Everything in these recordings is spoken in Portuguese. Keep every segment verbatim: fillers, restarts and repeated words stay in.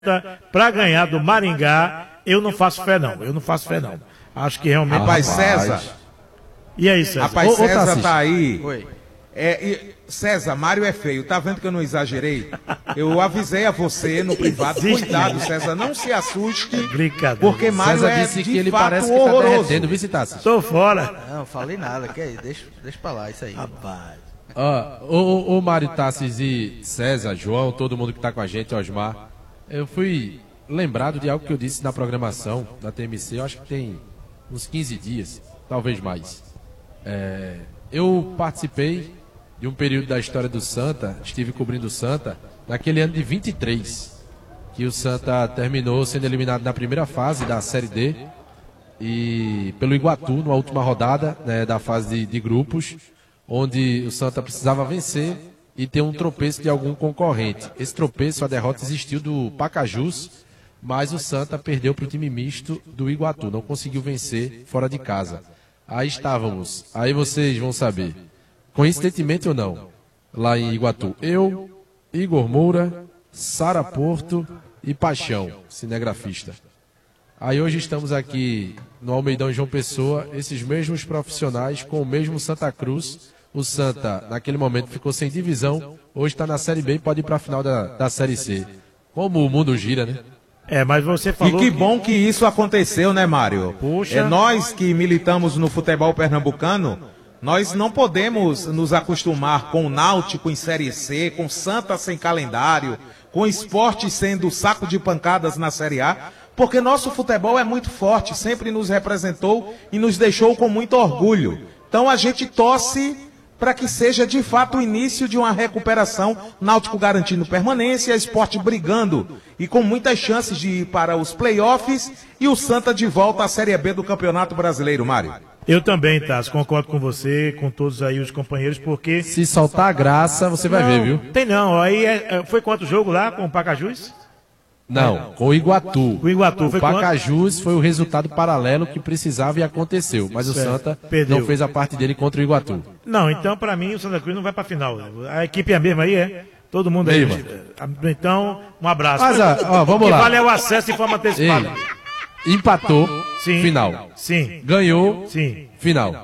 para ganhar do Maringá, eu não faço fé não, eu não faço fé não. Acho que realmente... Rapaz, César... E aí, César? Rapaz, ô, César ô, tá aí... Oi. É, e, César, Mário é feio, tá vendo que eu não exagerei? Eu avisei a você no privado, cuidado, César, não se assuste, Brincadeira. porque Mário César é disse de que ele fato parece que tá horroroso. derretendo, viu, Citácio? Tô fora. Não, falei nada, que aí, deixa, deixa pra lá isso aí. Rapaz. Ó, o, o Mário Tassis e César, João, todo mundo que tá com a gente, Osmar, eu fui lembrado de algo que eu disse na programação da T M C, eu acho que tem uns quinze dias, talvez mais. É, eu participei de um período da história do Santa, estive cobrindo o Santa, naquele ano de vinte e três, que o Santa terminou sendo eliminado na primeira fase da Série D, e pelo Iguatu, na última rodada, né, da fase de, de grupos, onde o Santa precisava vencer e ter um tropeço de algum concorrente. Esse tropeço, a derrota existiu do Pacajus, mas o Santa perdeu para o time misto do Iguatu, não conseguiu vencer fora de casa. Aí estávamos, aí vocês vão saber, coincidentemente ou não, lá em Iguatu, eu, Igor Moura, Sara Porto e Paixão, cinegrafista. Aí hoje estamos aqui no Almeidão João Pessoa, esses mesmos profissionais com o mesmo Santa Cruz. O Santa, naquele momento, ficou sem divisão, hoje está na Série B e pode ir para a final da, da Série C. Como o mundo gira, né? É, mas você E falou... que bom que isso aconteceu, né, Mário? Puxa. É, nós que militamos no futebol pernambucano, nós não podemos nos acostumar com o Náutico em Série C, com Santa sem calendário, com o Sport sendo saco de pancadas na Série A, porque nosso futebol é muito forte, sempre nos representou e nos deixou com muito orgulho. Então a gente torce para que seja de fato o início de uma recuperação, Náutico garantindo permanência, Sport brigando e com muitas chances de ir para os playoffs e o Santa de volta à Série B do Campeonato Brasileiro, Mário. Eu também, Taz, concordo com você, com todos aí os companheiros, porque... Se soltar a graça, você vai não, ver, viu? Tem não, aí é, é, foi quanto jogo lá com o Pacajus? Não, com o Iguatu. O Iguatu o foi Pacajus foi o resultado paralelo que precisava e aconteceu, mas o Certo, Santa perdeu. não fez a parte dele contra o Iguatu. Não, então pra mim o Santa Cruz não vai pra final. A equipe é a mesma aí, é? Todo mundo aí. Mesma. Então, um abraço. Mas, ó, vamos o que lá. vale é o acesso em forma antecipada. Ele empatou, Sim. final. Sim, Ganhou, sim. final.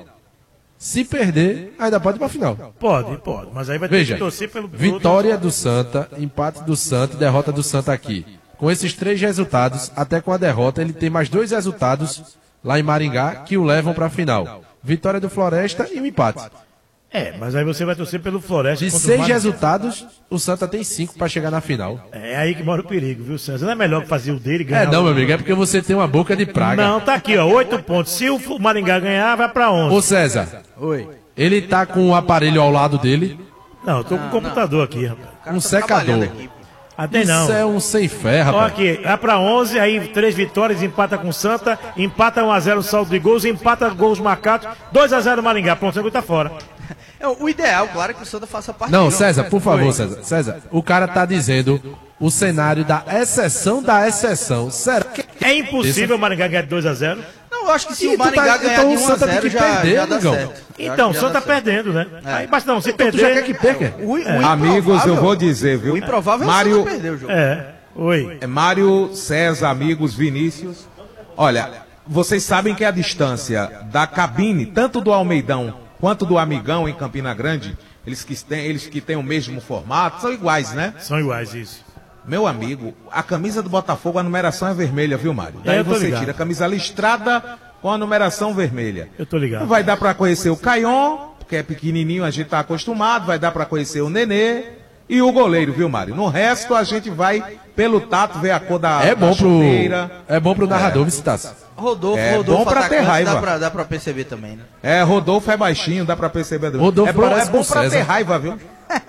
Se perder, ainda pode ir pra final. Pode, pode. Mas aí vai ter Veja, que torcer pelo... pelo vitória outro- do Santa, empate do Santa e derrota do Santa aqui. Com esses três resultados, até com a derrota, ele tem mais dois resultados lá em Maringá que o levam para a final. Vitória do Floresta e um empate. É, mas aí você vai torcer pelo Floresta. De contra o seis Maringá. resultados, o Santa tem cinco para chegar na final. É aí que mora o perigo, viu, César? Não é melhor que fazer o dele e ganhar? É não, o- meu amigo, é porque você tem uma boca de praga. Não, tá aqui, ó, oito pontos. Se o Maringá ganhar, vai pra onze. Ô César, Oi. ele tá com o aparelho ao lado dele, Não, eu tô com o computador aqui, rapaz. O cara um tá secador. trabalhando aqui. Até Isso não. é um sem fé, Ó, rapaz. aqui, vai pra onze, aí três vitórias, empata com o Santa, empata um a zero o saldo de gols, empata gols marcados, dois a zero Maringá. Pronto, o Santa tá fora. É, o ideal, claro, é que o Santa faça parte. Não, do jogo. César, por favor, Oi. César. César, o cara tá dizendo o cenário da exceção da exceção. Será que... É impossível o Maringá ganhar de dois a zero. Não, eu acho que se E o tu Maringá tá- ganhar então de o um a Santa tem zero que já, perder, já dá amigão. certo. Eu Então, o acho que já Santa dá tá certo. perdendo, né? Aí, mas não, se Então tu já perder... quer que perca? O, o É. Amigos, eu improvável- vou dizer, viu? O improvável é o Mário- Santa perder o jogo. É, oi. É Mário, César, amigos, Vinícius. Olha, vocês sabem que a distância da cabine, tanto do Almeidão quanto do Amigão em Campina Grande, eles que têm, eles que têm o mesmo formato, são iguais, né? São iguais, isso. Meu amigo, a camisa do Botafogo, a numeração é vermelha, viu, Mário? É, Daí eu tô você ligado. tira a camisa listrada com a numeração vermelha. Eu tô ligado. Não vai dar para conhecer o Caion, que é pequenininho, a gente tá acostumado, vai dar para conhecer o Nenê e o goleiro, viu, Mário? No resto, a gente vai pelo tato ver a cor da, É bom da pro, chuteira. é bom pro narrador, visitar. Rodolfo, É Rodolfo, bom pra ter atacante, raiva. Dá pra, dá pra perceber também, né? É, Rodolfo é baixinho, dá para perceber. Rodolfo é bom, parece é bom com pra César. ter raiva, viu?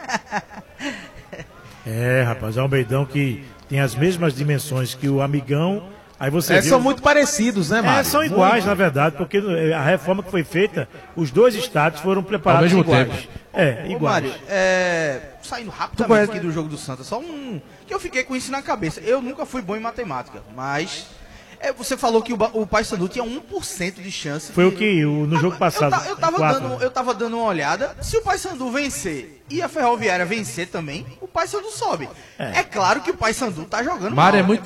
É, rapaz, é um Almeidão que tem as mesmas dimensões que o Amigão. Aí você É, viu... são muito parecidos, né, Mário? É, são iguais, na verdade, porque a reforma que foi feita, os dois estádios foram preparados Ao mesmo iguais. tempo. É, Ô, iguais. Mário, é, saindo rapidamente conhece- aqui do jogo do Santa, só um que eu fiquei com isso na cabeça. Eu nunca fui bom em matemática, mas É, você falou que o, Ba- o Paysandu tinha um por cento de chance. Foi de- o que o- no jogo Eu, passado. ta- eu, tava quatro. dando, eu tava dando uma olhada. Se o Paysandu vencer e a Ferroviária vencer também, o Paysandu sobe. É, claro que o Paysandu tá jogando Mário mal. é muito